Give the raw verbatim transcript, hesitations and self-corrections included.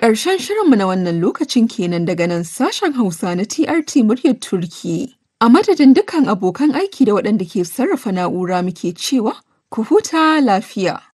Ƙarshen shirinmu na wannan lokacin kenan daga nan sashen Hausa na T R T muryar Turki. A madadin dukkan abokan aiki da waɗanda ke sarrafa na'ura muke cewa ku huta lafiya.